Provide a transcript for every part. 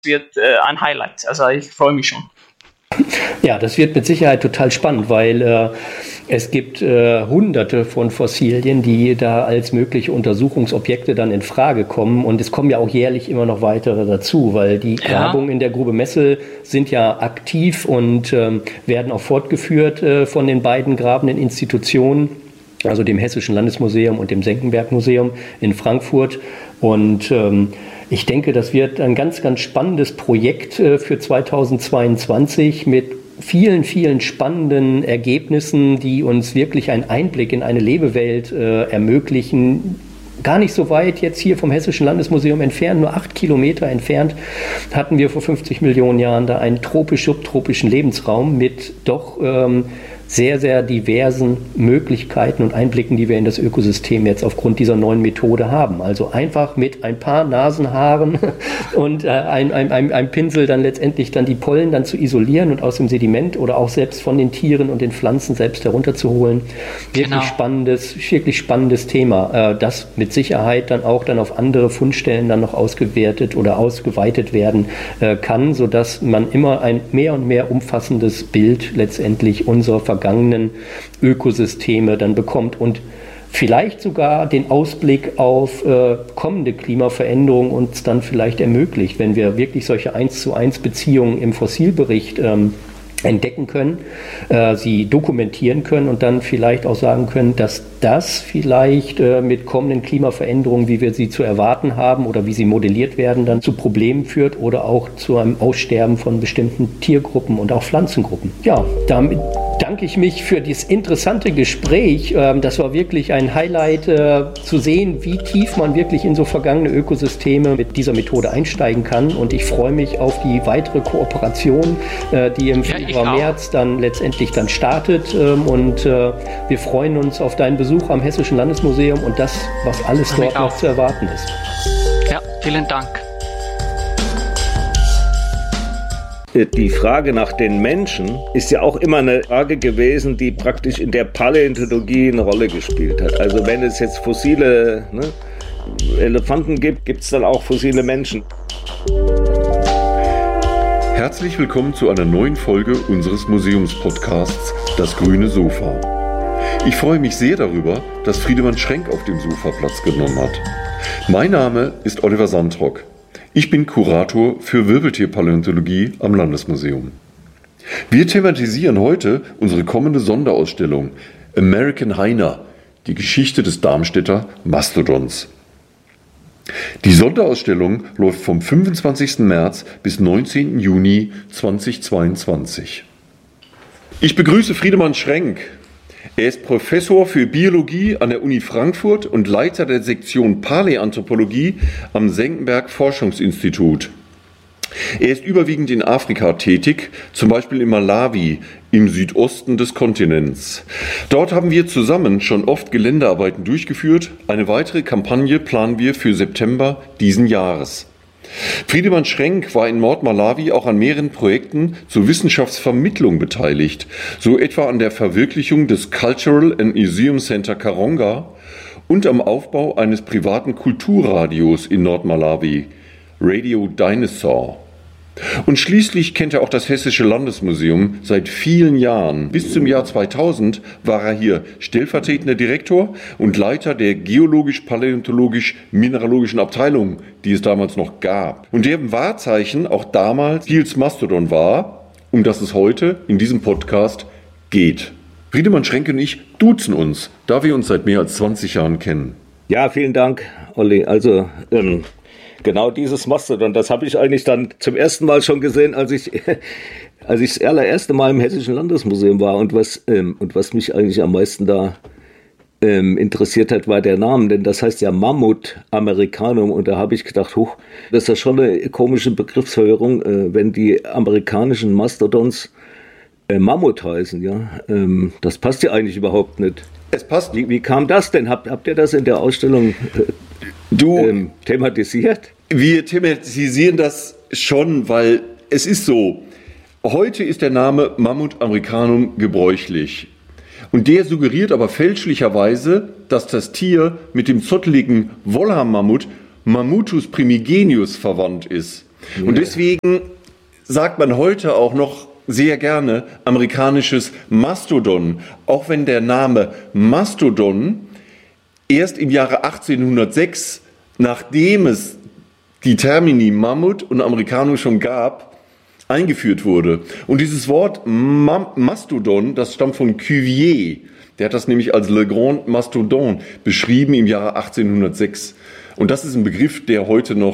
wird ein Highlight. Also ich freue mich schon. Ja, das wird mit Sicherheit total spannend, weil es gibt Hunderte von Fossilien, die da als mögliche Untersuchungsobjekte dann in Frage kommen. Und es kommen ja auch jährlich immer noch weitere dazu, weil die Grabungen in der Grube Messel sind ja aktiv und werden auch fortgeführt von den beiden grabenden Institutionen, also dem Hessischen Landesmuseum und dem Senckenberg-Museum in Frankfurt. Und ich denke, das wird ein ganz, ganz spannendes Projekt für 2022 mit vielen, vielen spannenden Ergebnissen, die uns wirklich einen Einblick in eine Lebewelt ermöglichen. Gar nicht so weit jetzt hier vom Hessischen Landesmuseum entfernt, nur 8 Kilometer entfernt, hatten wir vor 50 Millionen Jahren da einen tropisch-subtropischen Lebensraum mit doch sehr, sehr diversen Möglichkeiten und Einblicken, die wir in das Ökosystem jetzt aufgrund dieser neuen Methode haben. Also einfach mit ein paar Nasenhaaren und einem Pinsel dann letztendlich dann die Pollen dann zu isolieren und aus dem Sediment oder auch selbst von den Tieren und den Pflanzen selbst herunterzuholen. Wirklich spannendes Thema, das mit Sicherheit dann auch dann auf andere Fundstellen dann noch ausgewertet oder ausgeweitet werden kann, sodass man immer ein mehr und mehr umfassendes Bild letztendlich unserer vergangenen Ökosysteme dann bekommt und vielleicht sogar den Ausblick auf kommende Klimaveränderungen uns dann vielleicht ermöglicht, wenn wir wirklich solche 1:1 Beziehungen im Fossilbericht entdecken können, sie dokumentieren können und dann vielleicht auch sagen können, dass das vielleicht mit kommenden Klimaveränderungen, wie wir sie zu erwarten haben oder wie sie modelliert werden, dann zu Problemen führt oder auch zu einem Aussterben von bestimmten Tiergruppen und auch Pflanzengruppen. Ja, damit danke ich mich für dieses interessante Gespräch. Das war wirklich ein Highlight, zu sehen, wie tief man wirklich in so vergangene Ökosysteme mit dieser Methode einsteigen kann. Und ich freue mich auf die weitere Kooperation, die im Februar, März dann letztendlich dann startet. Und wir freuen uns auf deinen Besuch am Hessischen Landesmuseum und das, was alles dort noch zu erwarten ist. Ja, vielen Dank. Die Frage nach den Menschen ist ja auch immer eine Frage gewesen, die praktisch in der Paläontologie eine Rolle gespielt hat. Also wenn es jetzt fossile Elefanten gibt, gibt es dann auch fossile Menschen. Herzlich willkommen zu einer neuen Folge unseres Museumspodcasts Das grüne Sofa. Ich freue mich sehr darüber, dass Friedemann Schrenk auf dem Sofa Platz genommen hat. Mein Name ist Oliver Sandrock. Ich bin Kurator für Wirbeltierpaläontologie am Landesmuseum. Wir thematisieren heute unsere kommende Sonderausstellung American Hyena, die Geschichte des Darmstädter Mastodons. Die Sonderausstellung läuft vom 25. März bis 19. Juni 2022. Ich begrüße Friedemann Schrenk. Er ist Professor für Biologie an der Uni Frankfurt und Leiter der Sektion Paläanthropologie am Senckenberg Forschungsinstitut. Er ist überwiegend in Afrika tätig, zum Beispiel in Malawi, im Südosten des Kontinents. Dort haben wir zusammen schon oft Geländearbeiten durchgeführt. Eine weitere Kampagne planen wir für September diesen Jahres. Friedemann Schrenk war in Nordmalawi auch an mehreren Projekten zur Wissenschaftsvermittlung beteiligt, so etwa an der Verwirklichung des Cultural and Museum Center Karonga und am Aufbau eines privaten Kulturradios in Nordmalawi, Radio Dinosaur. Und schließlich kennt er auch das Hessische Landesmuseum seit vielen Jahren. Bis zum Jahr 2000 war er hier stellvertretender Direktor und Leiter der geologisch-paläontologisch-mineralogischen Abteilung, die es damals noch gab. Und deren Wahrzeichen auch damals Kiels Mastodon war, um das es heute in diesem Podcast geht. Friedemann Schrenk und ich duzen uns, da wir uns seit mehr als 20 Jahren kennen. Ja, vielen Dank, Olli. Also, genau dieses Mastodon, das habe ich eigentlich dann zum ersten Mal schon gesehen, als ich das allererste Mal im Hessischen Landesmuseum war. Und was mich eigentlich am meisten da interessiert hat, war der Name, denn das heißt ja Mammut Americanum. Und da habe ich gedacht, das ist ja schon eine komische Begriffsverwirrung, wenn die amerikanischen Mastodons Mammut heißen. Ja, das passt ja eigentlich überhaupt nicht. Es passt. Wie kam das denn? Habt ihr das in der Ausstellung thematisiert? Wir thematisieren das schon, weil es ist so, heute ist der Name Mammut americanum gebräuchlich. Und der suggeriert aber fälschlicherweise, dass das Tier mit dem zotteligen Wollhaar-Mammut Mammutus primigenius verwandt ist. Und deswegen sagt man heute auch noch sehr gerne amerikanisches Mastodon, auch wenn der Name Mastodon erst im Jahre 1806, nachdem es die Termini Mammut und Americano schon gab, eingeführt wurde. Und dieses Wort Mastodon, das stammt von Cuvier. Der hat das nämlich als Le Grand Mastodon beschrieben im Jahre 1806. Und das ist ein Begriff, der heute noch,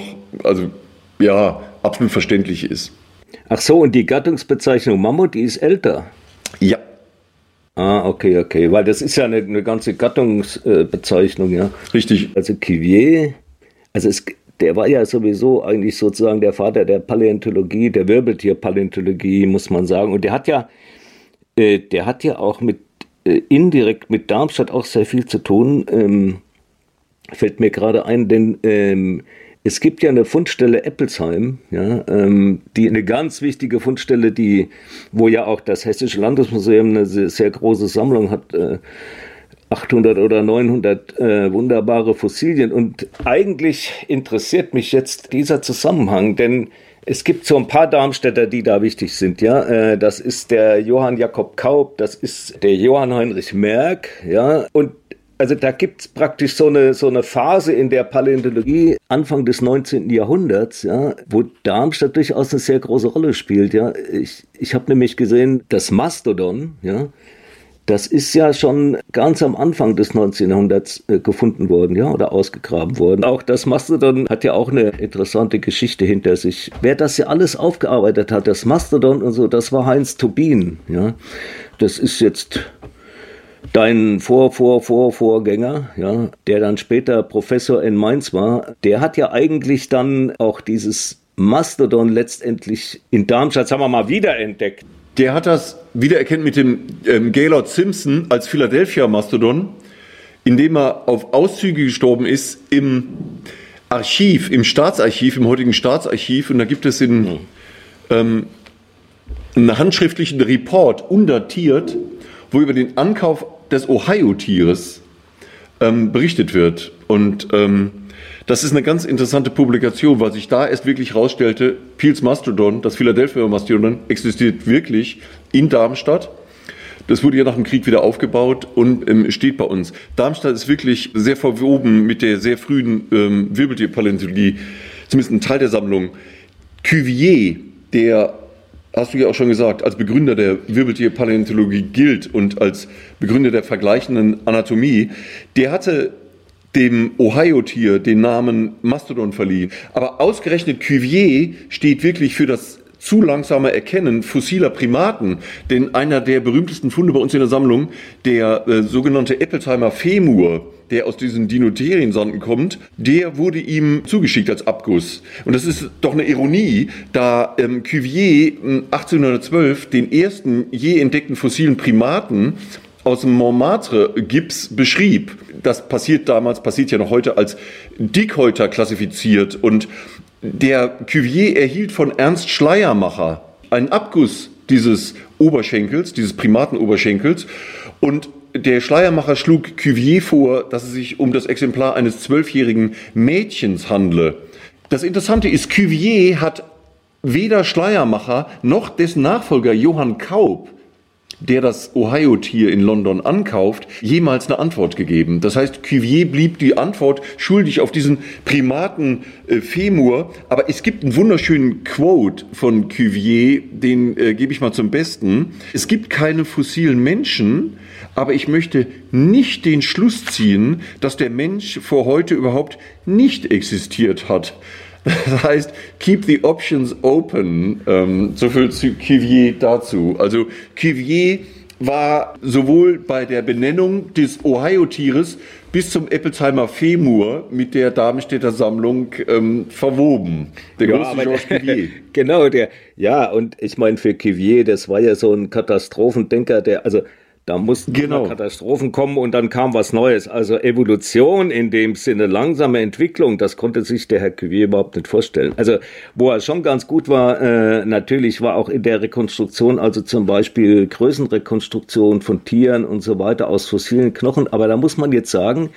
absolut verständlich ist. Ach so, und die Gattungsbezeichnung Mammut, die ist älter? Ja. Ah, okay, weil das ist ja eine ganze Gattungsbezeichnung, ja. Richtig. Also Cuvier, der war ja sowieso eigentlich sozusagen der Vater der Paläontologie, der Wirbeltierpaläontologie, muss man sagen. Und der hat ja auch indirekt mit Darmstadt auch sehr viel zu tun. Fällt mir gerade ein, denn es gibt ja eine Fundstelle Eppelsheim, ja, die eine ganz wichtige Fundstelle, wo ja auch das Hessische Landesmuseum eine sehr große Sammlung hat, 800 oder 900 wunderbare Fossilien. Und eigentlich interessiert mich jetzt dieser Zusammenhang, denn es gibt so ein paar Darmstädter, die da wichtig sind, ja. Das ist der Johann Jakob Kaup, das ist der Johann Heinrich Merck, ja. Und also da gibt es praktisch so eine Phase in der Paläontologie Anfang des 19. Jahrhunderts, ja, wo Darmstadt durchaus eine sehr große Rolle spielt. Ja. Ich habe nämlich gesehen, das Mastodon, ja, das ist ja schon ganz am Anfang des 19. Jahrhunderts gefunden worden, ja, oder ausgegraben worden. Auch das Mastodon hat ja auch eine interessante Geschichte hinter sich. Wer das ja alles aufgearbeitet hat, das Mastodon und so, das war Heinz Tobin, ja. Das ist jetzt dein Vorgänger, ja, der dann später Professor in Mainz war, der hat ja eigentlich dann auch dieses Mastodon letztendlich in Darmstadt, sagen wir mal, wiederentdeckt. Der hat das wiedererkannt mit dem Gaylord Simpson als Philadelphia-Mastodon, indem er auf Auszüge gestorben ist im Archiv, im Staatsarchiv, im heutigen Staatsarchiv. Und da gibt es einen handschriftlichen Report, undatiert, wo über den Ankauf des Ohio-Tieres berichtet wird. Und das ist eine ganz interessante Publikation, weil sich da erst wirklich rausstellte, Peels Mastodon, das Philadelphia Mastodon, existiert wirklich in Darmstadt. Das wurde ja nach dem Krieg wieder aufgebaut und steht bei uns. Darmstadt ist wirklich sehr verwoben mit der sehr frühen Wirbeltierpaläontologie, zumindest ein Teil der Sammlung. Cuvier, der, hast du ja auch schon gesagt, als Begründer der Wirbeltierpaläontologie gilt und als Begründer der vergleichenden Anatomie, der hatte dem Ohio-Tier den Namen Mastodon verliehen. Aber ausgerechnet Cuvier steht wirklich für das zu langsame Erkennen fossiler Primaten. Denn einer der berühmtesten Funde bei uns in der Sammlung, der sogenannte Eppelsheimer Femur, der aus diesen Dinotheriensanden kommt, der wurde ihm zugeschickt als Abguss. Und das ist doch eine Ironie, da Cuvier 1812 den ersten je entdeckten fossilen Primaten aus dem Montmartre-Gips beschrieb. Das passiert ja noch heute als Dickhäuter klassifiziert. Und der Cuvier erhielt von Ernst Schleiermacher einen Abguss dieses Oberschenkels, dieses Primatenoberschenkels. Und der Schleiermacher schlug Cuvier vor, dass es sich um das Exemplar eines 12-jährigen Mädchens handle. Das Interessante ist, Cuvier hat weder Schleiermacher noch dessen Nachfolger Johann Kaup, der das Ohio-Tier in London ankauft, jemals eine Antwort gegeben. Das heißt, Cuvier blieb die Antwort schuldig auf diesen Primaten Femur. Aber es gibt einen wunderschönen Quote von Cuvier, den gebe ich mal zum Besten. Es gibt keine fossilen Menschen, aber ich möchte nicht den Schluss ziehen, dass der Mensch vor heute überhaupt nicht existiert hat. Das heißt, keep the options open, so viel zu Cuvier dazu. Also Cuvier war sowohl bei der Benennung des Ohio-Tieres bis zum Eppelsheimer Femur mit der Darmstädter Sammlung verwoben. Der große Georges Cuvier. Genau, und ich meine, für Cuvier, das war ja so ein Katastrophendenker, da mussten Katastrophen kommen und dann kam was Neues. Also Evolution in dem Sinne, langsame Entwicklung, das konnte sich der Herr Cuvier überhaupt nicht vorstellen. Also wo er schon ganz gut war, natürlich war auch in der Rekonstruktion, also zum Beispiel Größenrekonstruktion von Tieren und so weiter aus fossilen Knochen. Aber da muss man jetzt sagen,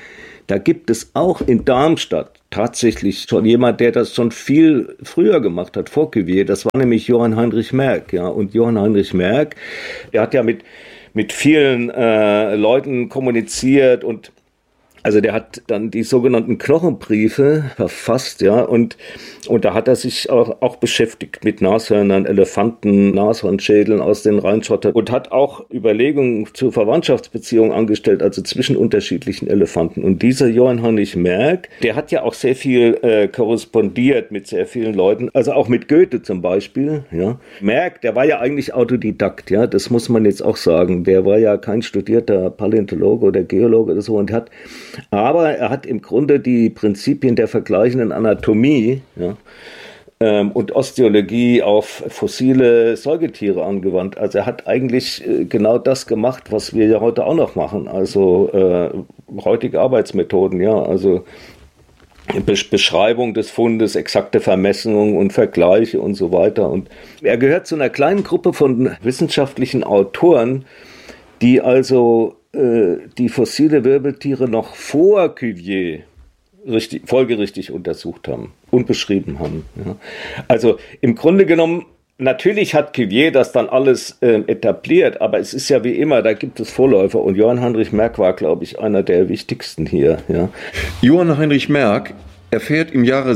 Da gibt es auch in Darmstadt tatsächlich schon jemand, der das schon viel früher gemacht hat, vor Cuvier. Das war nämlich Johann Heinrich Merck. Ja. Und Johann Heinrich Merck, der hat ja mit vielen Leuten kommuniziert und also der hat dann die sogenannten Knochenbriefe verfasst, ja, und da hat er sich auch beschäftigt mit Nashörnern, Elefanten, Nashornschädeln aus den Rheinschottern und hat auch Überlegungen zu Verwandtschaftsbeziehungen angestellt, also zwischen unterschiedlichen Elefanten. Und dieser Johann Heinrich Merck, der hat ja auch sehr viel korrespondiert mit sehr vielen Leuten, also auch mit Goethe zum Beispiel, ja. Merck, der war ja eigentlich Autodidakt, ja, das muss man jetzt auch sagen. Der war ja kein studierter Paläontologe oder Geologe oder so und aber er hat im Grunde die Prinzipien der vergleichenden Anatomie, ja, und Osteologie auf fossile Säugetiere angewandt. Also er hat eigentlich genau das gemacht, was wir ja heute auch noch machen. Also heutige Arbeitsmethoden, ja, also Beschreibung des Fundes, exakte Vermessungen und Vergleiche und so weiter. Und er gehört zu einer kleinen Gruppe von wissenschaftlichen Autoren, die also die fossile Wirbeltiere noch vor Cuvier folgerichtig untersucht haben und beschrieben haben. Ja. Also im Grunde genommen, natürlich hat Cuvier das dann alles etabliert, aber es ist ja wie immer, da gibt es Vorläufer und Johann Heinrich Merck war, glaube ich, einer der wichtigsten hier. Ja. Johann Heinrich Merck erfährt im Jahre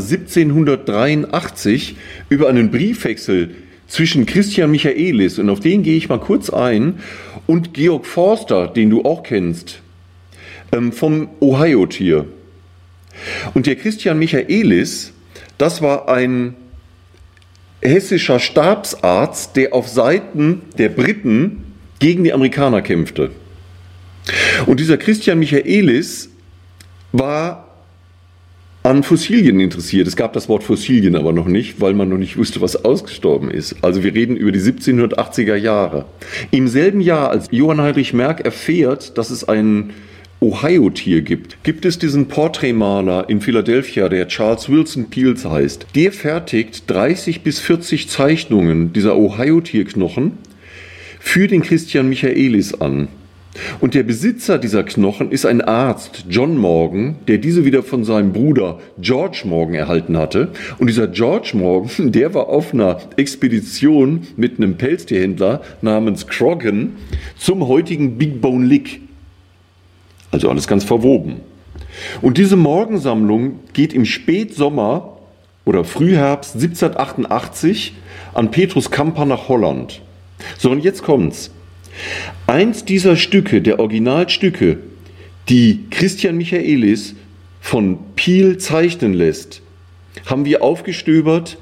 1783 über einen Briefwechsel zwischen Christian Michaelis, und auf den gehe ich mal kurz ein, und Georg Forster, den du auch kennst, vom Ohio-Tier. Und der Christian Michaelis, das war ein hessischer Stabsarzt, der auf Seiten der Briten gegen die Amerikaner kämpfte. Und dieser Christian Michaelis war an Fossilien interessiert. Es gab das Wort Fossilien aber noch nicht, weil man noch nicht wusste, was ausgestorben ist. Also wir reden über die 1780er Jahre. Im selben Jahr, als Johann Heinrich Merck erfährt, dass es ein Ohio-Tier gibt es diesen Porträtmaler in Philadelphia, der Charles Willson Peels heißt. Der fertigt 30 bis 40 Zeichnungen dieser Ohio-Tierknochen für den Christian Michaelis an. Und der Besitzer dieser Knochen ist ein Arzt, John Morgan, der diese wieder von seinem Bruder George Morgan erhalten hatte. Und dieser George Morgan, der war auf einer Expedition mit einem Pelztierhändler namens Croghan zum heutigen Big Bone Lick. Also alles ganz verwoben. Und diese Morgan-Sammlung geht im Spätsommer oder Frühherbst 1788 an Petrus Kamper nach Holland. So, und jetzt kommt's. Eins dieser Stücke, der Originalstücke, die Christian Michaelis von Peel zeichnen lässt, haben wir aufgestöbert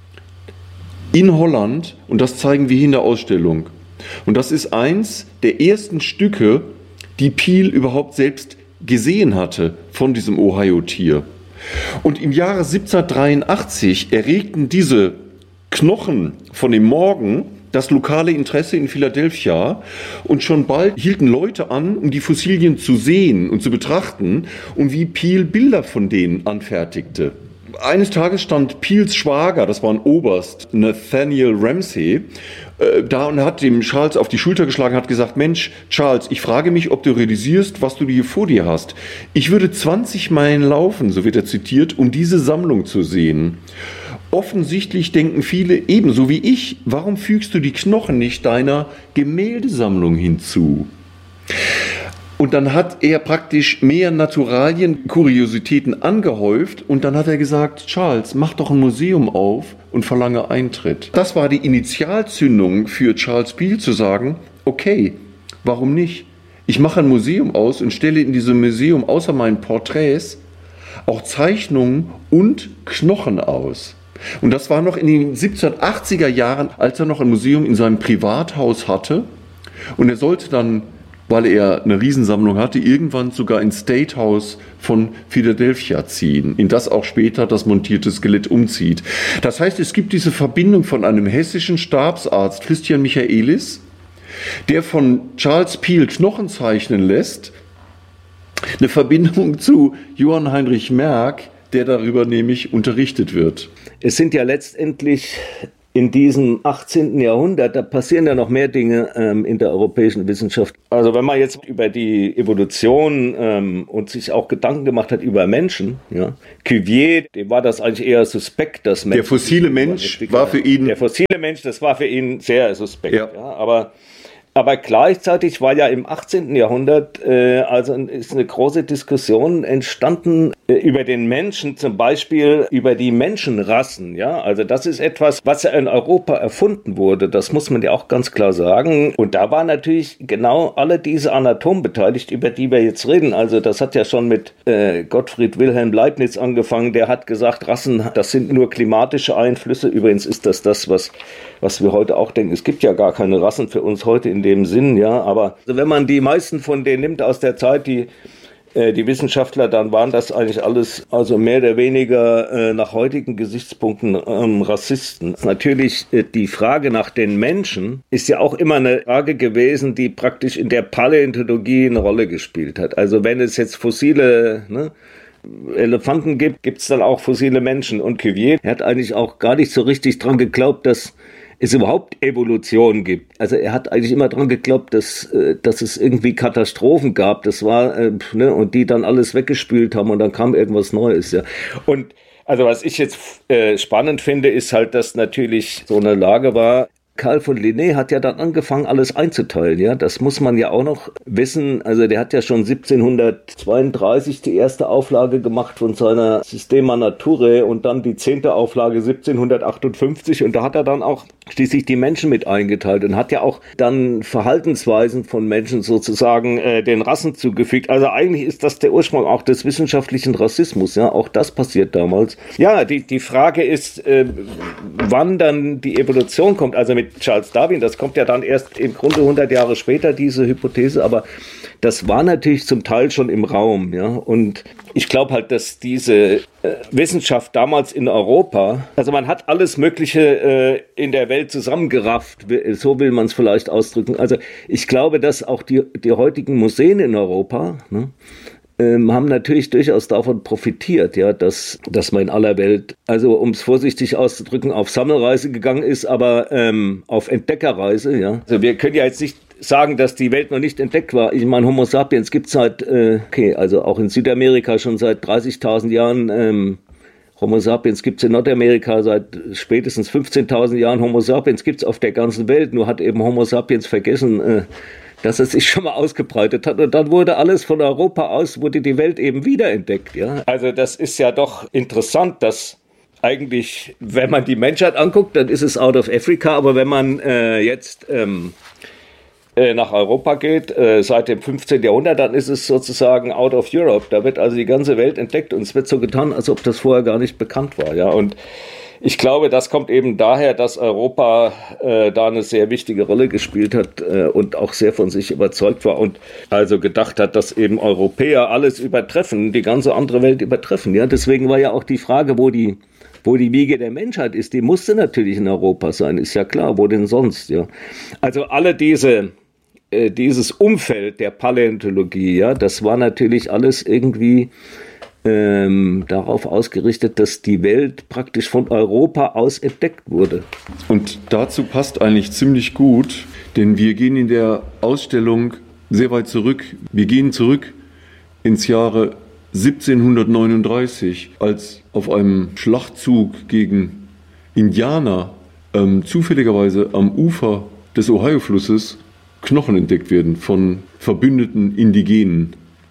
in Holland und das zeigen wir hier in der Ausstellung. Und das ist eins der ersten Stücke, die Peel überhaupt selbst gesehen hatte von diesem Ohio-Tier. Und im Jahre 1783 erregten diese Knochen von dem Morgan das lokale Interesse in Philadelphia und schon bald hielten Leute an, um die Fossilien zu sehen und zu betrachten und wie Peel Bilder von denen anfertigte. Eines Tages stand Peels Schwager, das war ein Oberst, Nathaniel Ramsey, da und hat dem Charles auf die Schulter geschlagen, hat gesagt, Mensch, Charles, ich frage mich, ob du realisierst, was du hier vor dir hast. Ich würde 20 Meilen laufen, so wird er zitiert, um diese Sammlung zu sehen. Offensichtlich denken viele, ebenso wie ich, warum fügst du die Knochen nicht deiner Gemäldesammlung hinzu? Und dann hat er praktisch mehr Naturalien, Kuriositäten angehäuft und dann hat er gesagt, Charles, mach doch ein Museum auf und verlange Eintritt. Das war die Initialzündung für Charles Peel zu sagen, okay, warum nicht? Ich mache ein Museum aus und stelle in diesem Museum außer meinen Porträts auch Zeichnungen und Knochen aus. Und das war noch in den 1780er Jahren, als er noch ein Museum in seinem Privathaus hatte. Und er sollte dann, weil er eine Riesensammlung hatte, irgendwann sogar ins State House von Philadelphia ziehen, in das auch später das montierte Skelett umzieht. Das heißt, es gibt diese Verbindung von einem hessischen Stabsarzt, Christian Michaelis, der von Charles Peel Knochen zeichnen lässt, eine Verbindung zu Johann Heinrich Merck, der darüber nämlich unterrichtet wird. Es sind ja letztendlich in diesem 18. Jahrhundert, da passieren ja noch mehr Dinge in der europäischen Wissenschaft. Also wenn man jetzt über die Evolution und sich auch Gedanken gemacht hat über Menschen, ja, Cuvier, dem war das eigentlich eher suspekt, dass Menschen... Der fossile Mensch war für ihn... Der fossile Mensch, das war für ihn sehr suspekt. Ja. Ja, aber gleichzeitig war ja im 18. Jahrhundert ist eine große Diskussion entstanden über den Menschen, zum Beispiel über die Menschenrassen. Ja, also das ist etwas, was ja in Europa erfunden wurde. Das muss man ja auch ganz klar sagen. Und da waren natürlich genau alle diese Anatomen beteiligt, über die wir jetzt reden. Also das hat ja schon mit Gottfried Wilhelm Leibniz angefangen. Der hat gesagt, Rassen, das sind nur klimatische Einflüsse. Übrigens ist das, was wir heute auch denken. Es gibt ja gar keine Rassen für uns heute in dem Sinn, ja. Aber also wenn man die meisten von denen nimmt aus der Zeit, die Wissenschaftler, dann waren das eigentlich alles, also mehr oder weniger nach heutigen Gesichtspunkten Rassisten. Natürlich die Frage nach den Menschen ist ja auch immer eine Frage gewesen, die praktisch in der Paläontologie eine Rolle gespielt hat. Also wenn es jetzt fossile Elefanten gibt es dann auch fossile Menschen. Und Cuvier hat eigentlich auch gar nicht so richtig dran geglaubt, dass es überhaupt Evolution gibt. Also er hat eigentlich immer dran geglaubt, dass es irgendwie Katastrophen gab. Das war, und die dann alles weggespült haben und dann kam irgendwas Neues. Ja. Und also was ich jetzt spannend finde, ist halt, dass natürlich so eine Lage war. Carl von Linné hat ja dann angefangen, alles einzuteilen, ja. Das muss man ja auch noch wissen. Also der hat ja schon 1732 die erste Auflage gemacht von seiner Systema Naturae und dann die 10. Auflage 1758 und da hat er dann auch schließlich die Menschen mit eingeteilt und hat ja auch dann Verhaltensweisen von Menschen sozusagen den Rassen zugefügt. Also eigentlich ist das der Ursprung auch des wissenschaftlichen Rassismus, ja. Auch das passiert damals. Ja, die Frage ist, wann dann die Evolution kommt. Also mit Charles Darwin, das kommt ja dann erst im Grunde 100 Jahre später, diese Hypothese, aber das war natürlich zum Teil schon im Raum, ja, und ich glaube halt, dass diese Wissenschaft damals in Europa, also man hat alles Mögliche in der Welt zusammengerafft, so will man es vielleicht ausdrücken, also ich glaube, dass auch die heutigen Museen in Europa, haben natürlich durchaus davon profitiert, ja, dass man in aller Welt, also um es vorsichtig auszudrücken, auf Sammelreise gegangen ist, aber auf Entdeckerreise, ja. Also wir können ja jetzt nicht sagen, dass die Welt noch nicht entdeckt war. Ich meine, Homo sapiens gibt es also auch in Südamerika schon seit 30.000 Jahren. Homo sapiens gibt es in Nordamerika seit spätestens 15.000 Jahren. Homo sapiens gibt es auf der ganzen Welt, nur hat eben Homo sapiens vergessen, dass es sich schon mal ausgebreitet hat. Und dann wurde alles von Europa aus, wurde die Welt eben wiederentdeckt. Ja? Also das ist ja doch interessant, dass eigentlich, wenn man die Menschheit anguckt, dann ist es out of Africa. Aber wenn man jetzt nach Europa geht, seit dem 15. Jahrhundert, dann ist es sozusagen out of Europe. Da wird also die ganze Welt entdeckt und es wird so getan, als ob das vorher gar nicht bekannt war. Ja? Und ich glaube, das kommt eben daher, dass Europa da eine sehr wichtige Rolle gespielt hat und auch sehr von sich überzeugt war und also gedacht hat, dass eben Europäer alles übertreffen, die ganze andere Welt übertreffen. Ja, deswegen war ja auch die Frage, wo die Wiege der Menschheit ist, die musste natürlich in Europa sein, ist ja klar, wo denn sonst? Ja, also alle dieses Umfeld der Paläontologie, ja, das war natürlich alles irgendwie darauf ausgerichtet, dass die Welt praktisch von Europa aus entdeckt wurde. Und dazu passt eigentlich ziemlich gut, denn wir gehen in der Ausstellung sehr weit zurück. Wir gehen zurück ins Jahre 1739, als auf einem Schlachtzug gegen Indianer zufälligerweise am Ufer des Ohio-Flusses Knochen entdeckt werden von verbündeten Indigenen.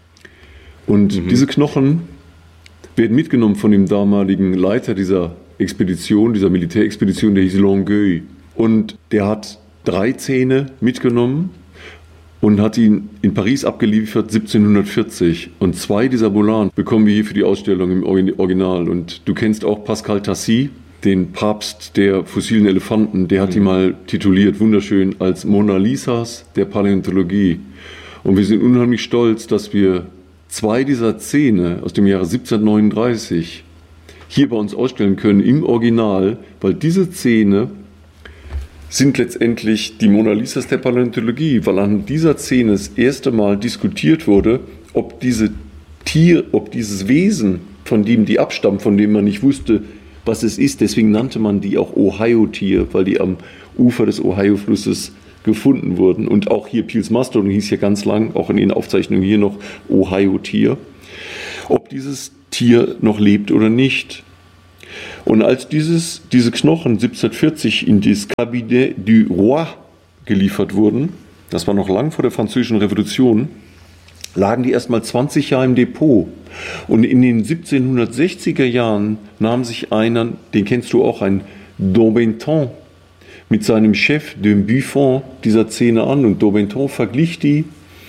Und diese Knochen werden mitgenommen von dem damaligen Leiter dieser Expedition, dieser Militärexpedition, der hieß Longueuil. Und der hat 3 Zähne mitgenommen und hat ihn in Paris abgeliefert 1740. Und 2 dieser Molanen bekommen wir hier für die Ausstellung im Original. Und du kennst auch Pascal Tassy, den Papst der fossilen Elefanten. Der hat ihn mal tituliert, wunderschön, als Mona Lisas der Paläontologie. Und wir sind unheimlich stolz, dass wir 2 dieser Zähne aus dem Jahre 1739 hier bei uns ausstellen können im Original, weil diese Zähne sind letztendlich die Mona Lisas der Paläontologie, weil an dieser Zähne das erste Mal diskutiert wurde, ob dieses Wesen, von dem die abstammen, von dem man nicht wusste, was es ist. Deswegen nannte man die auch Ohio-Tier, weil die am Ufer des Ohio-Flusses gefunden wurden. Und auch hier Peels Mastodon hieß ja ganz lang, auch in den Aufzeichnungen hier noch Ohio-Tier. Ob dieses Tier noch lebt oder nicht. Und als diese Knochen 1740 in das Cabinet du Roi geliefert wurden, das war noch lang vor der Französischen Revolution, lagen die erst mal 20 Jahre im Depot. Und in den 1760er Jahren nahm sich einer, den kennst du auch, ein Daubenton, mit seinem Chef, dem Buffon, dieser Szene an. Und Daubenton verglich die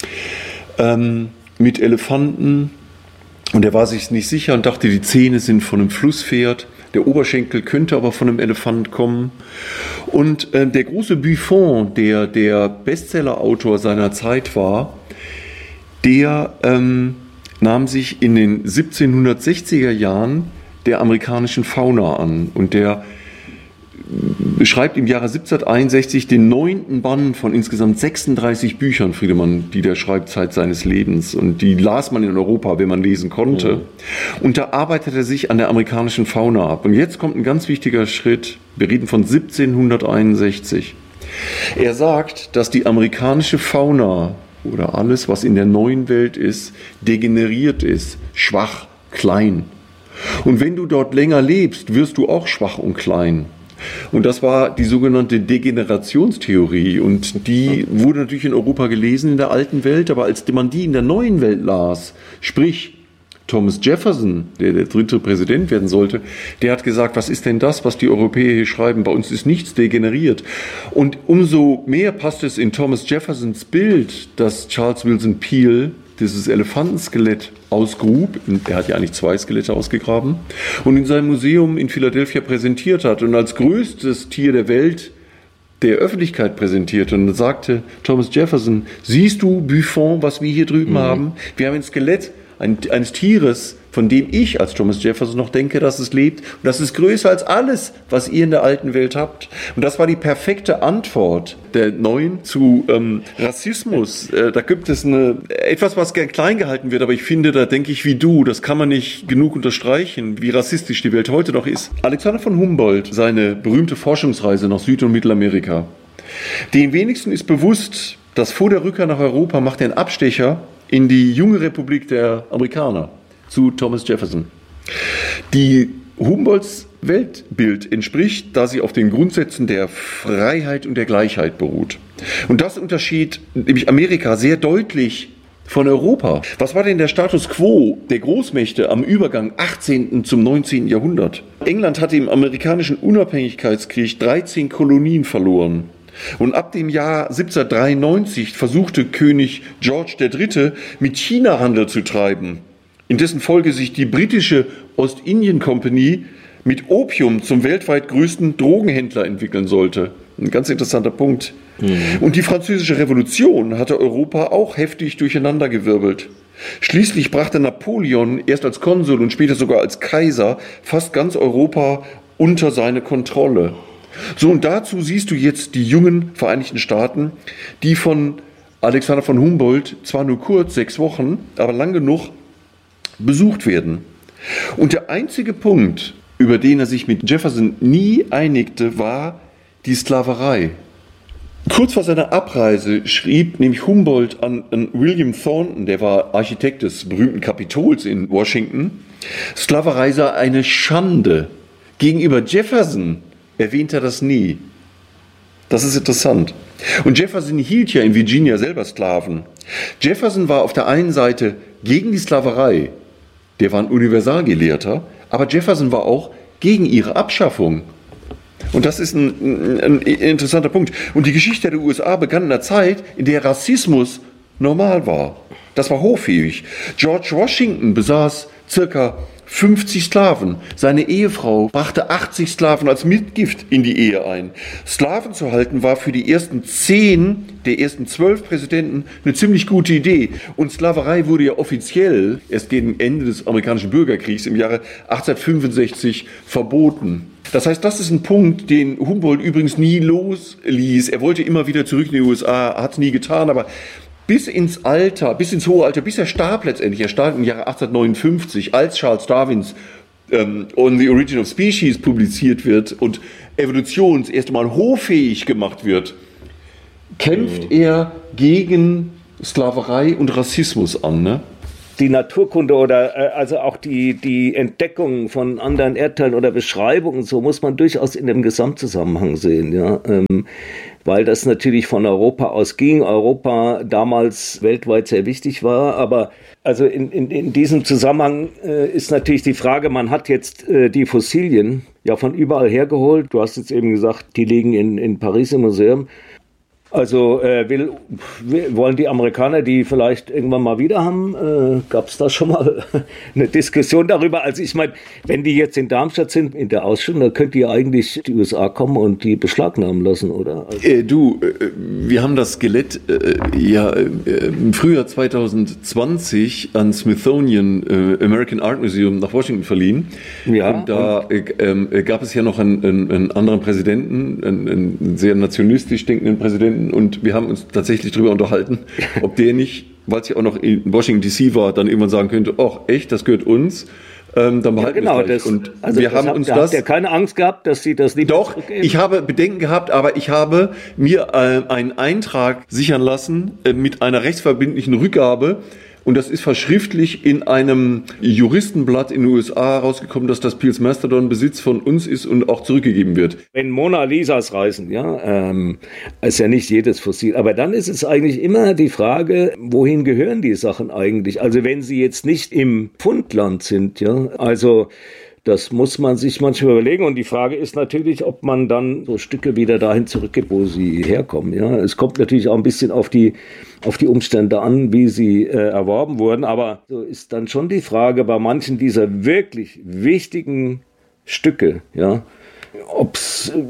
mit Elefanten. Und er war sich nicht sicher und dachte, die Zähne sind von einem Flusspferd. Der Oberschenkel könnte aber von einem Elefant kommen. Und der große Buffon, der Bestseller-Autor seiner Zeit war, der nahm sich in den 1760er Jahren der amerikanischen Fauna an. Und der beschreibt im Jahre 1761 den 9. Band von insgesamt 36 Büchern, Friedemann, die der schreibt Zeit seines Lebens. Und die las man in Europa, wenn man lesen konnte. Mhm. Und da arbeitet er sich an der amerikanischen Fauna ab. Und jetzt kommt ein ganz wichtiger Schritt. Wir reden von 1761. Er sagt, dass die amerikanische Fauna oder alles, was in der neuen Welt ist, degeneriert ist, schwach, klein. Und wenn du dort länger lebst, wirst du auch schwach und klein. Und das war die sogenannte Degenerationstheorie. Und die wurde natürlich in Europa gelesen in der alten Welt, aber als man die in der neuen Welt las, sprich Thomas Jefferson, der 3. Präsident werden sollte, der hat gesagt, was ist denn das, was die Europäer hier schreiben? Bei uns ist nichts degeneriert. Und umso mehr passt es in Thomas Jeffersons Bild, dass Charles Willson Peale dieses Elefantenskelett ausgrub. Er hat ja eigentlich 2 Skelette ausgegraben und in seinem Museum in Philadelphia präsentiert hat und als größtes Tier der Welt der Öffentlichkeit präsentiert. Und dann sagte Thomas Jefferson, siehst du, Buffon, was wir hier drüben haben? Wir haben ein Skelett eines Tieres, von dem ich als Thomas Jefferson noch denke, dass es lebt. Und das ist größer als alles, was ihr in der alten Welt habt. Und das war die perfekte Antwort der Neuen zu Rassismus. Da gibt es etwas, was gern klein gehalten wird, aber ich finde, da denke ich wie du, das kann man nicht genug unterstreichen, wie rassistisch die Welt heute noch ist. Alexander von Humboldt, seine berühmte Forschungsreise nach Süd- und Mittelamerika. Den wenigsten ist bewusst, dass vor der Rückkehr nach Europa macht er einen Abstecher in die junge Republik der Amerikaner zu Thomas Jefferson. Die Humboldts Weltbild entspricht, da sie auf den Grundsätzen der Freiheit und der Gleichheit beruht. Und das unterschied nämlich Amerika sehr deutlich von Europa. Was war denn der Status quo der Großmächte am Übergang 18. zum 19. Jahrhundert? England hatte im amerikanischen Unabhängigkeitskrieg 13 Kolonien verloren. Und ab dem Jahr 1793 versuchte König George III. Mit China Handel zu treiben, in dessen Folge sich die britische Ostindien-Kompanie mit Opium zum weltweit größten Drogenhändler entwickeln sollte. Ein ganz interessanter Punkt. Und die Französische Revolution hatte Europa auch heftig durcheinandergewirbelt. Schließlich brachte Napoleon erst als Konsul und später sogar als Kaiser fast ganz Europa unter seine Kontrolle. So, und dazu siehst du jetzt die jungen Vereinigten Staaten, die von Alexander von Humboldt zwar nur kurz, 6 Wochen, aber lang genug besucht werden. Und der einzige Punkt, über den er sich mit Jefferson nie einigte, war die Sklaverei. Kurz vor seiner Abreise schrieb nämlich Humboldt an William Thornton, der war Architekt des berühmten Kapitols in Washington, Sklaverei sei eine Schande. Gegenüber Jefferson erwähnt er das nie. Das ist interessant. Und Jefferson hielt ja in Virginia selber Sklaven. Jefferson war auf der einen Seite gegen die Sklaverei, der war ein Universalgelehrter, aber Jefferson war auch gegen ihre Abschaffung. Und das ist ein interessanter Punkt. Und die Geschichte der USA begann in einer Zeit, in der Rassismus normal war. Das war hochfähig. George Washington besaß circa 50 Sklaven. Seine Ehefrau brachte 80 Sklaven als Mitgift in die Ehe ein. Sklaven zu halten war für die ersten 10 der ersten 12 Präsidenten eine ziemlich gute Idee. Und Sklaverei wurde ja offiziell erst gegen Ende des amerikanischen Bürgerkriegs im Jahre 1865 verboten. Das heißt, das ist ein Punkt, den Humboldt übrigens nie losließ. Er wollte immer wieder zurück in die USA, hat es nie getan, aber bis ins hohe Alter, bis er starb letztendlich. Er starb im Jahre 1859 als Charles Darwins On the Origin of Species publiziert wird und Evolution das erste Mal hoffähig gemacht wird, kämpft er gegen Sklaverei und Rassismus an, ne? Die Naturkunde oder also auch die Entdeckung von anderen Erdteilen oder Beschreibungen, so muss man durchaus in dem Gesamtzusammenhang sehen, ja, weil das natürlich von Europa ausging, Europa damals weltweit sehr wichtig war, aber also in diesem Zusammenhang ist natürlich die Frage, man hat jetzt die Fossilien ja von überall hergeholt, du hast jetzt eben gesagt, die liegen in Paris im Museum. Also wollen die Amerikaner die vielleicht irgendwann mal wieder haben? Gab es da schon mal eine Diskussion darüber? Also ich meine, wenn die jetzt in Darmstadt sind, in der Ausstellung, dann könnte ja eigentlich die USA kommen und die beschlagnahmen lassen, oder? Also Wir haben das Skelett im Frühjahr 2020 an Smithsonian American Art Museum nach Washington verliehen. Ja, und da gab es ja noch einen anderen Präsidenten, einen sehr nationalistisch denkenden Präsidenten, und wir haben uns tatsächlich darüber unterhalten, ob der nicht, weil es ja auch noch in Washington D.C. war, dann irgendwann sagen könnte, ach echt, das gehört uns, dann behalten wir es. Und also wir haben uns habt ihr keine Angst gehabt, dass sie das nicht Doch, ich habe Bedenken gehabt, aber ich habe mir einen Eintrag sichern lassen mit einer rechtsverbindlichen Rückgabe. Und das ist verschriftlich in einem Juristenblatt in den USA rausgekommen, dass das Peels Mastodon Besitz von uns ist und auch zurückgegeben wird. Wenn Mona Lisas reisen, ja, ist ja nicht jedes Fossil. Aber dann ist es eigentlich immer die Frage, wohin gehören die Sachen eigentlich? Also wenn sie jetzt nicht im Pfundland sind, ja, also das muss man sich manchmal überlegen. Und die Frage ist natürlich, ob man dann so Stücke wieder dahin zurückgibt, wo sie herkommen. Ja, es kommt natürlich auch ein bisschen auf die Umstände an, wie sie erworben wurden. Aber so ist dann schon die Frage bei manchen dieser wirklich wichtigen Stücke, ja, ob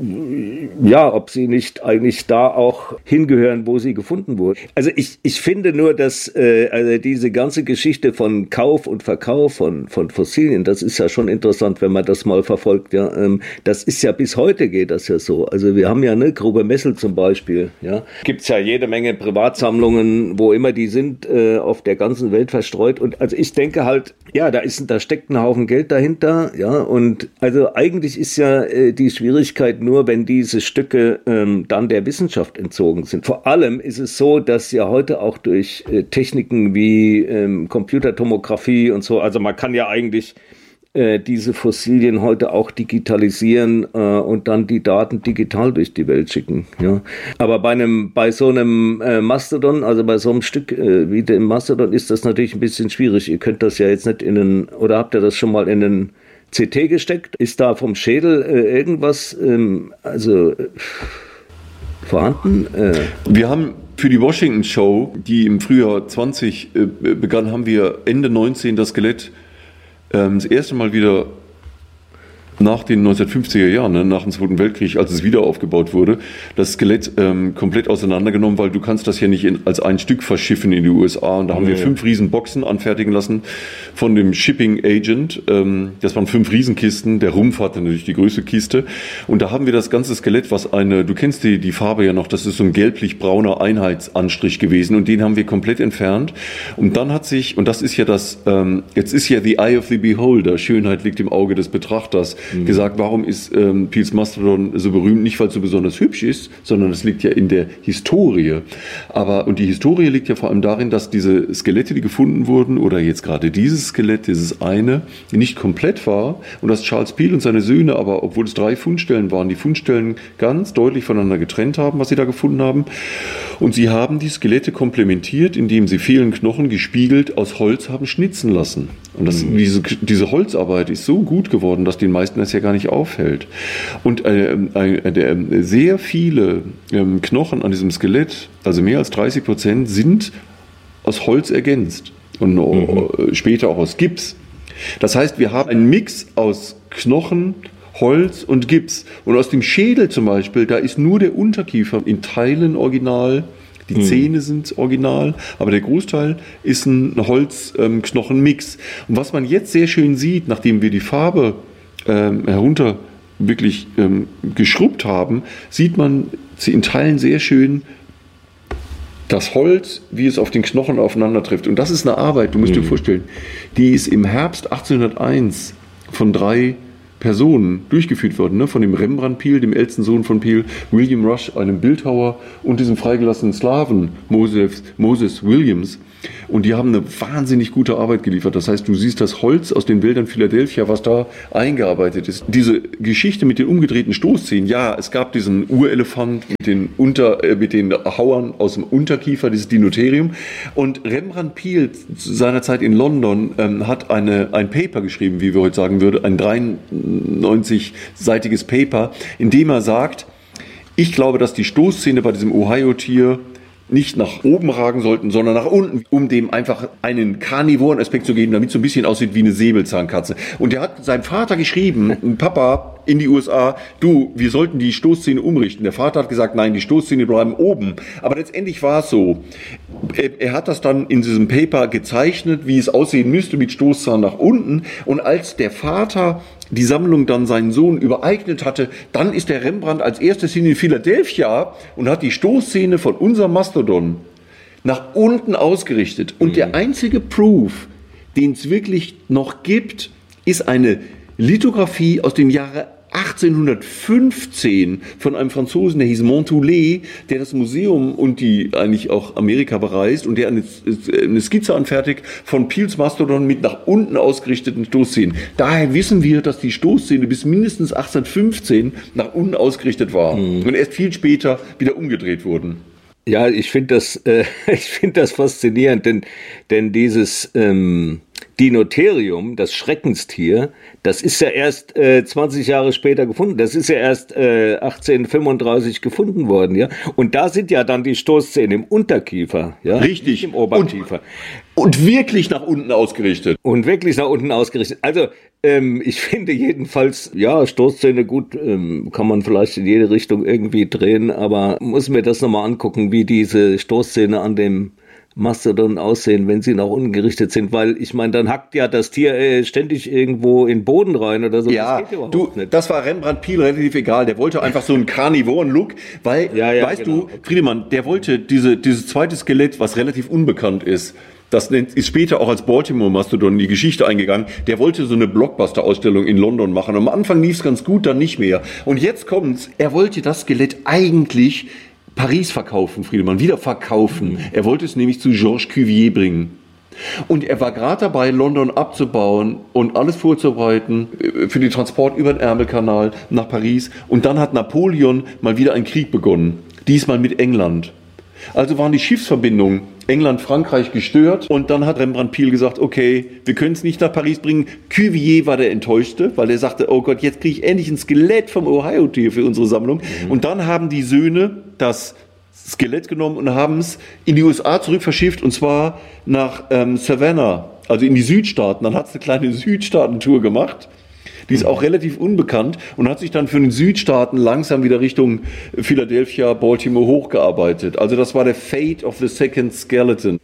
sie nicht eigentlich da auch hingehören, wo sie gefunden wurden. Also ich finde nur, dass also diese ganze Geschichte von Kauf und Verkauf von Fossilien, das ist ja schon interessant, wenn man das mal verfolgt. Ja, das ist ja bis heute geht das ja so. Also wir haben ja eine Grube Messel zum Beispiel. Ja, gibt's ja jede Menge Privatsammlungen, wo immer die sind, auf der ganzen Welt verstreut. Und also ich denke halt, ja, da steckt ein Haufen Geld dahinter. Ja, und also eigentlich ist ja die Schwierigkeit nur, wenn diese Stücke dann der Wissenschaft entzogen sind. Vor allem ist es so, dass ja heute auch durch Techniken wie Computertomographie und so, also man kann ja eigentlich diese Fossilien heute auch digitalisieren und dann die Daten digital durch die Welt schicken. Ja. Aber bei so einem Mastodon, also bei so einem Stück wie dem Mastodon, ist das natürlich ein bisschen schwierig. Ihr könnt das ja jetzt nicht oder habt ihr das schon mal in einen CT gesteckt? Ist da vom Schädel irgendwas vorhanden? Wir haben für die Washington Show, die im Frühjahr 20 begann, haben wir Ende 19 das Skelett das erste Mal wieder nach den 1950er Jahren, nach dem Zweiten Weltkrieg, als es wieder aufgebaut wurde, das Skelett komplett auseinandergenommen, weil du kannst das ja nicht als ein Stück verschiffen in die USA. Und da haben wir 5 Riesenboxen anfertigen lassen von dem Shipping Agent. Das waren 5 Riesenkisten. Der Rumpf hatte natürlich die größte Kiste. Und da haben wir das ganze Skelett, du kennst die Farbe ja noch, das ist so ein gelblich-brauner Einheitsanstrich gewesen. Und den haben wir komplett entfernt. Und dann und das ist ja jetzt ist ja the eye of the beholder, Schönheit liegt im Auge des Betrachters, gesagt, warum ist Peels Mastodon so berühmt? Nicht, weil es so besonders hübsch ist, sondern es liegt ja in der Historie. Und die Historie liegt ja vor allem darin, dass diese Skelette, die gefunden wurden, oder jetzt gerade dieses Skelett, dieses eine, nicht komplett war und dass Charles Peel und seine Söhne, aber obwohl es 3 Fundstellen waren, die Fundstellen ganz deutlich voneinander getrennt haben, was sie da gefunden haben. Und sie haben die Skelette komplementiert, indem sie vielen Knochen gespiegelt aus Holz haben schnitzen lassen. Und diese Holzarbeit ist so gut geworden, dass den meisten das ja gar nicht auffällt. Und sehr viele Knochen an diesem Skelett, also mehr als 30%, sind aus Holz ergänzt und später auch aus Gips. Das heißt, wir haben einen Mix aus Knochen, Holz und Gips. Und aus dem Schädel zum Beispiel, da ist nur der Unterkiefer in Teilen original, die Zähne sind original, aber der Großteil ist ein Holz-Knochen-Mix. Und was man jetzt sehr schön sieht, nachdem wir die Farbe herunter wirklich geschrubbt haben, sieht man in Teilen sehr schön das Holz, wie es auf den Knochen aufeinander trifft. Und das ist eine Arbeit, du musst dir vorstellen, die ist im Herbst 1801 von 3 Personen durchgeführt worden, ne? Von dem Rembrandt Peale, dem ältesten Sohn von Peale, William Rush, einem Bildhauer, und diesem freigelassenen Slawen, Moses Williams. Und die haben eine wahnsinnig gute Arbeit geliefert. Das heißt, du siehst das Holz aus den Wäldern Philadelphia, was da eingearbeitet ist. Diese Geschichte mit den umgedrehten Stoßzähnen, ja, es gab diesen Urelefant mit den Hauern aus dem Unterkiefer, dieses Dinotherium. Und Rembrandt Peale seinerzeit in London hat ein Paper geschrieben, wie wir heute sagen würden, ein 93-seitiges Paper, in dem er sagt, ich glaube, dass die Stoßzähne bei diesem Ohio-Tier nicht nach oben ragen sollten, sondern nach unten, um dem einfach einen karnivoren Aspekt zu geben, damit es so ein bisschen aussieht wie eine Säbelzahnkatze. Und er hat seinem Vater geschrieben, Papa in die USA, wir sollten die Stoßzähne umrichten. Der Vater hat gesagt, nein, die Stoßzähne bleiben oben. Aber letztendlich war es so. Er hat das dann in diesem Paper gezeichnet, wie es aussehen müsste mit Stoßzahn nach unten. Und als der Vater die Sammlung dann seinen Sohn übereignet hatte, dann ist der Rembrandt als erstes hin in Philadelphia und hat die Stoßzähne von unserem Mastodon nach unten ausgerichtet. Und der einzige Proof, den es wirklich noch gibt, ist eine Lithografie aus dem Jahre 1815 von einem Franzosen, der hieß Montoulet, der das Museum und die eigentlich auch Amerika bereist und der eine Skizze anfertigt von Peales Mastodon mit nach unten ausgerichteten Stoßzähnen. Daher wissen wir, dass die Stoßzähne bis mindestens 1815 nach unten ausgerichtet waren und erst viel später wieder umgedreht wurden. Ja, ich finde das faszinierend, denn dieses Dinotherium, das Schreckenstier, das ist ja erst 20 Jahre später gefunden. Das ist ja erst 1835 gefunden worden, ja. Und da sind ja dann die Stoßzähne im Unterkiefer, ja. Richtig. Nicht im Oberkiefer. Und wirklich nach unten ausgerichtet. Also, ich finde jedenfalls, ja, Stoßzähne gut, kann man vielleicht in jede Richtung irgendwie drehen, aber muss mir das nochmal angucken, wie diese Stoßzähne an dem Mastodon aussehen, wenn sie nach unten gerichtet sind, weil ich meine, dann hackt ja das Tier ständig irgendwo in den Boden rein oder so. Ja, das geht überhaupt nicht. Das war Rembrandt Peale relativ egal. Der wollte einfach so einen Carnivoren-Look, weil, weißt du, Friedemann, der wollte dieses zweite Skelett, was relativ unbekannt ist, das ist später auch als Baltimore-Mastodon in die Geschichte eingegangen. Der wollte so eine Blockbuster-Ausstellung in London machen. Am Anfang lief es ganz gut, dann nicht mehr. Und jetzt kommt's, er wollte das Skelett eigentlich Paris verkaufen, Friedemann, wieder verkaufen. Er wollte es nämlich zu Georges Cuvier bringen. Und er war gerade dabei, London abzubauen und alles vorzubereiten für den Transport über den Ärmelkanal nach Paris. Und dann hat Napoleon mal wieder einen Krieg begonnen, diesmal mit England. Also waren die Schiffsverbindungen England-Frankreich gestört und dann hat Rembrandt Peale gesagt, okay, wir können es nicht nach Paris bringen. Cuvier war der Enttäuschte, weil er sagte, oh Gott, jetzt kriege ich endlich ein Skelett vom Ohio-Tier für unsere Sammlung. Und dann haben die Söhne das Skelett genommen und haben es in die USA zurück verschifft und zwar nach Savannah, also in die Südstaaten. Dann hat es eine kleine Südstaaten-Tour gemacht. Die ist auch relativ unbekannt und hat sich dann für den Südstaaten langsam wieder Richtung Philadelphia, Baltimore hochgearbeitet. Also das war der Fate of the Second Skeleton.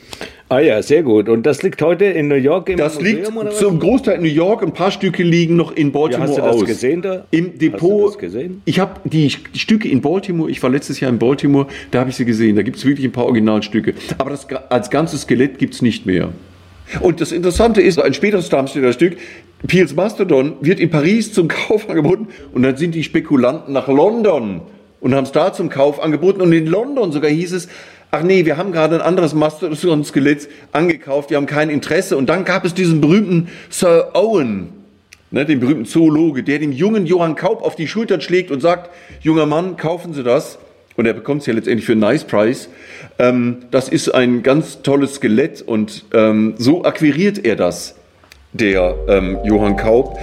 Ah ja, sehr gut. Und das liegt heute in New York im Das Museum, liegt oder was? zum Großteil in New York. Ein paar Stücke liegen noch in Baltimore aus. Ja, hast du das gesehen da? Im Depot. Hast du das gesehen? Ich habe die Stücke in Baltimore, ich war letztes Jahr in Baltimore, da habe ich sie gesehen. Da gibt es wirklich ein paar Originalstücke. Aber das als ganzes Skelett gibt es nicht mehr. Und das Interessante ist, ein späteres Darmstädter Stück, Peales Mastodon, wird in Paris zum Kauf angeboten und dann sind die Spekulanten nach London und haben es da zum Kauf angeboten und in London sogar hieß es, ach nee, wir haben gerade ein anderes Mastodon-Skelett angekauft, wir haben kein Interesse. Und dann gab es diesen berühmten Sir Owen, den berühmten Zoologe, der dem jungen Johann Kaup auf die Schultern schlägt und sagt, junger Mann, kaufen Sie das. Und er bekommt es ja letztendlich für einen Nice Price. Das ist ein ganz tolles Skelett und so akquiriert er das, der Johann Kaup,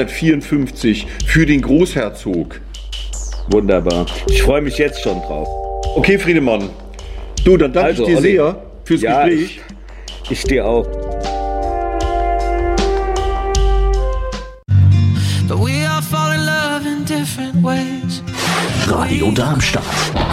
1854 für den Großherzog. Wunderbar. Ich freue mich jetzt schon drauf. Okay, Friedemann. Du, dann danke ich dir Olli, sehr fürs Gespräch. Ich dir auch. But we all fall in love in different ways. Radio Darmstadt.